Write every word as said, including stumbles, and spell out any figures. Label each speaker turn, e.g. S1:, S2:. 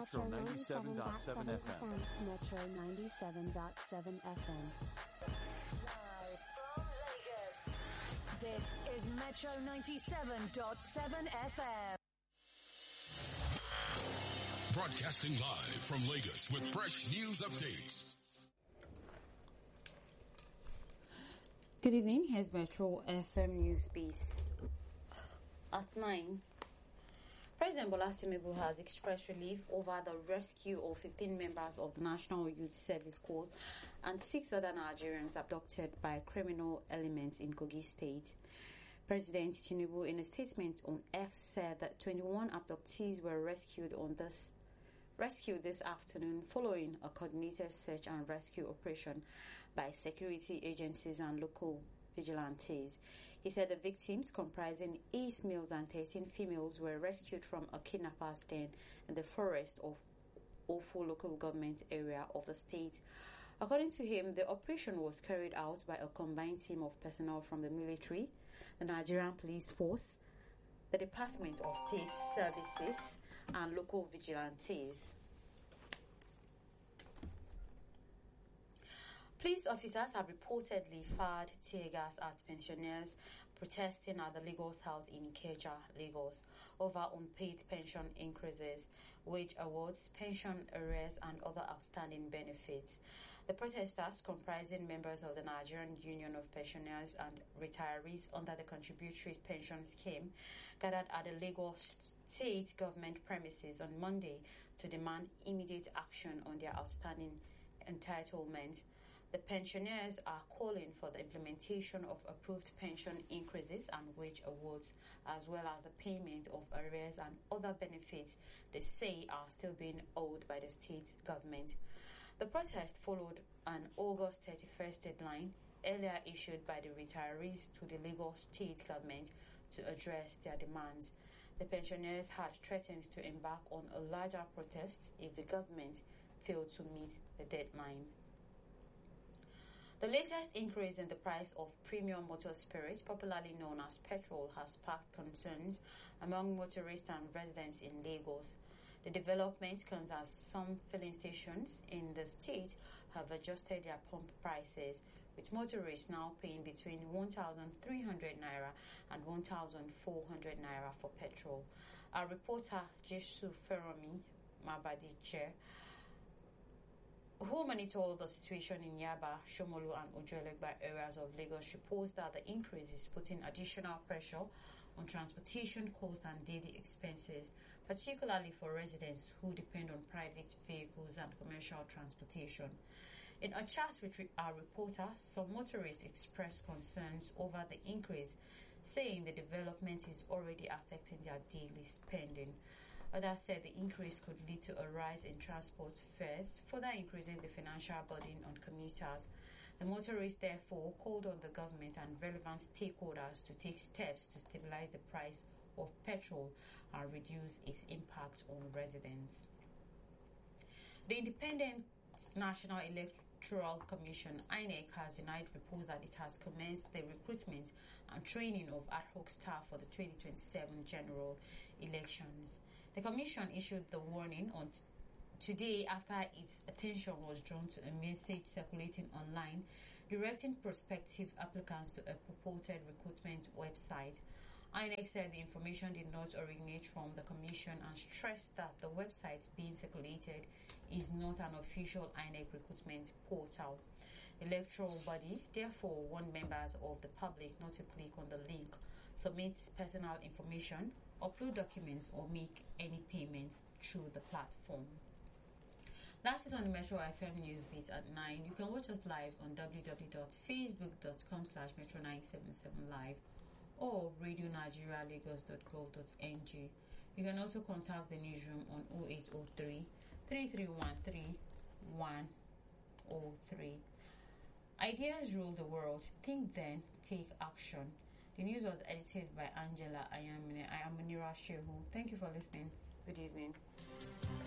S1: Metro ninety-seven point seven F M.
S2: Metro ninety-seven point seven F M.
S3: Live from Lagos. This is Metro ninety-seven point seven F M.
S4: Broadcasting live from Lagos with fresh news updates.
S5: Good evening, here's Metro F M News Beats. At nine, President Bola Tinubu has expressed relief over the rescue of fifteen members of the National Youth Service Corps and six other Nigerians abducted by criminal elements in Kogi State. President Tinubu, in a statement on X, said that twenty-one abductees were rescued on this rescued this afternoon following a coordinated search and rescue operation by security agencies and local vigilantes. He said the victims, comprising eight males and thirteen females, were rescued from a kidnapper's den in the forest of Ofo local government area of the state. According to him, the operation was carried out by a combined team of personnel from the military, the Nigerian Police Force, the Department of State Services, and local vigilantes. Police officers have reportedly fired tear gas at pensioners protesting at the Lagos House in Ikeja, Lagos, over unpaid pension increases, wage awards, pension arrears, and other outstanding benefits. The protesters, comprising members of the Nigerian Union of Pensioners and Retirees under the Contributory Pension Scheme, gathered at the Lagos State government premises on Monday to demand immediate action on their outstanding entitlements. The pensioners are calling for the implementation of approved pension increases and wage awards, as well as the payment of arrears and other benefits they say are still being owed by the state government. The protest followed an August thirty-first deadline earlier issued by the retirees to the Lagos state government to address their demands. The pensioners had threatened to embark on a larger protest if the government failed to meet the deadline. The latest increase in the price of premium motor spirits, popularly known as petrol, has sparked concerns among motorists and residents in Lagos. The development comes as some filling stations in the state have adjusted their pump prices, with motorists now paying between one thousand three hundred naira and one thousand four hundred naira for petrol. Our reporter, Jesu Feromi Mabadiche, who monitored the situation in Yaba, Shomolu and Ojuelegba areas of Lagos, reports that the increase is putting additional pressure on transportation costs and daily expenses, particularly for residents who depend on private vehicles and commercial transportation. In a chat with our reporter, some motorists expressed concerns over the increase, saying the development is already affecting their daily spending. Others said the increase could lead to a rise in transport fares, further increasing the financial burden on commuters. The motorists therefore called on the government and relevant stakeholders to take steps to stabilize the price of petrol and reduce its impact on residents. The Independent National Electoral Commission, I N E C, has denied reports that it has commenced the recruitment and training of ad hoc staff for the twenty twenty-seven general elections. The Commission issued the warning on t- today after its attention was drawn to a message circulating online directing prospective applicants to a purported recruitment website. I N E C said the information did not originate from the Commission and stressed that the website being circulated is not an official I N E C recruitment portal. The electoral body therefore warned members of the public not to click on the link, submit personal information, upload documents, or make any payment through the platform. That's it on the Metro F M Newsbeat at nine. You can watch us live on w w w dot facebook dot com slash metro nine seven seven live or radio nigeria lagos dot gov dot n g. You can also contact the newsroom on oh eight oh three, three three one three, one oh three. Ideas rule the world. Think then, take action. The news was edited by Angela Ayamine. I am Munira Shehu. Thank you for listening. Good evening.